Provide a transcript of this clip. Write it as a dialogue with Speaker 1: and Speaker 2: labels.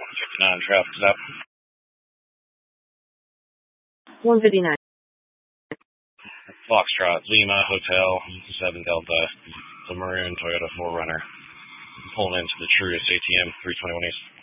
Speaker 1: 159 traffic stop.
Speaker 2: 159.
Speaker 1: Foxtrot, Lima, Hotel, 7 Delta, the maroon Toyota 4Runner. Pulling into the Truist ATM, 321 East.